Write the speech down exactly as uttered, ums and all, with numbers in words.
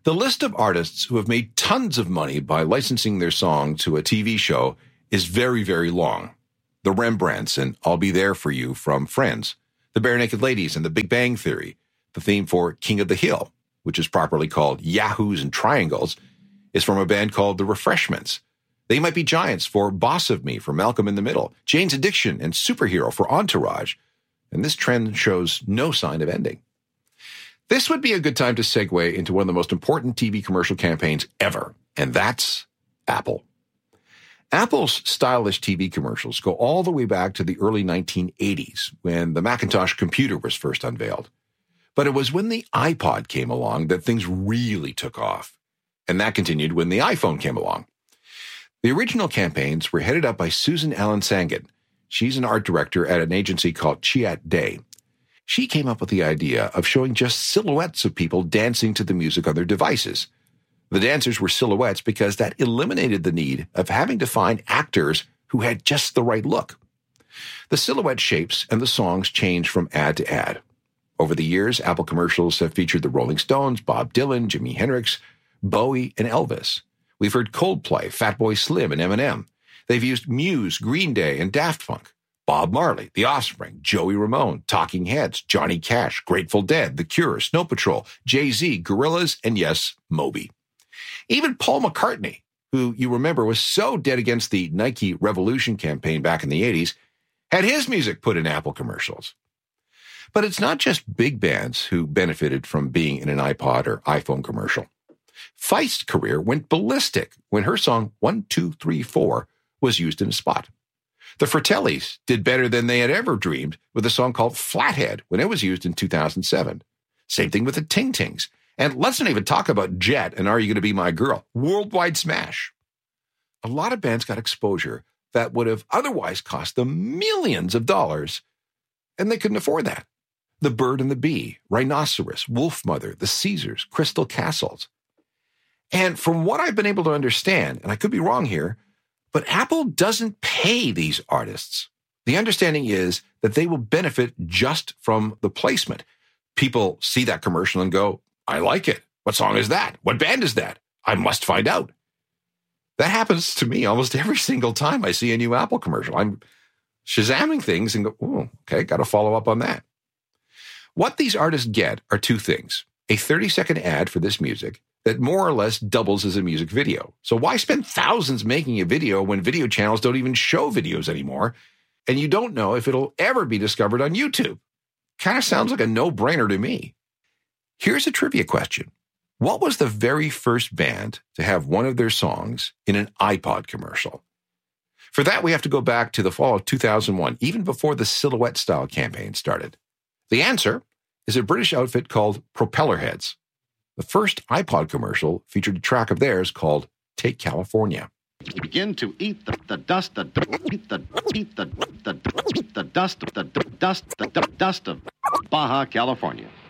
The list of artists who have made tons of money by licensing their song to a T V show is very, very long. The Rembrandts and I'll Be There For You from Friends, the Barenaked Ladies and The Big Bang Theory, the theme for King of the Hill, which is properly called Yahoos and Triangles, is from a band called The Refreshments. They Might Be Giants for Boss of Me from Malcolm in the Middle, Jane's Addiction and Superhero for Entourage, and this trend shows no sign of ending. This would be a good time to segue into one of the most important T V commercial campaigns ever, and that's Apple. Apple's stylish T V commercials go all the way back to the early nineteen eighties, when the Macintosh computer was first unveiled. But it was when the iPod came along that things really took off, and that continued when the iPhone came along. The original campaigns were headed up by Susan Allen Sangat. She's an art director at an agency called Chiat Day. She came up with the idea of showing just silhouettes of people dancing to the music on their devices. The dancers were silhouettes because that eliminated the need of having to find actors who had just the right look. The silhouette shapes and the songs changed from ad to ad. Over the years, Apple commercials have featured the Rolling Stones, Bob Dylan, Jimi Hendrix, Bowie, and Elvis. We've heard Coldplay, Fatboy Slim, and Eminem. They've used Muse, Green Day, and Daft Punk. Bob Marley, The Offspring, Joey Ramone, Talking Heads, Johnny Cash, Grateful Dead, The Cure, Snow Patrol, Jay-Z, Gorillaz, and yes, Moby. Even Paul McCartney, who you remember was so dead against the Nike Revolution campaign back in the eighties, had his music put in Apple commercials. But it's not just big bands who benefited from being in an iPod or iPhone commercial. Feist's career went ballistic when her song one two three four was used in a spot. The Fratellis did better than they had ever dreamed with a song called Flathead when it was used in two thousand seven. Same thing with the Ting Tings. And let's not even talk about Jet and Are You Gonna Be My Girl? Worldwide smash. A lot of bands got exposure that would have otherwise cost them millions of dollars, and they couldn't afford that. The Bird and the Bee, Rhinoceros, Wolfmother, the Caesars, Crystal Castles. And from what I've been able to understand, and I could be wrong here, but Apple doesn't pay these artists. The understanding is that they will benefit just from the placement. People see that commercial and go, I like it. What song is that? What band is that? I must find out. That happens to me almost every single time I see a new Apple commercial. I'm Shazamming things and go, oh, okay, got to follow up on that. What these artists get are two things. A thirty-second ad for this music that more or less doubles as a music video. So why spend thousands making a video when video channels don't even show videos anymore, and you don't know if it'll ever be discovered on YouTube? Kind of sounds like a no-brainer to me. Here's a trivia question. What was the very first band to have one of their songs in an iPod commercial? For that, we have to go back to the fall of two thousand one, even before the Silhouette-style campaign started. The answer is a British outfit called Propellerheads. The first iPod commercial featured a track of theirs called Take California. Begin to eat the, the dust, the eat the eat the the the dust, the dust, the dust of Baja California.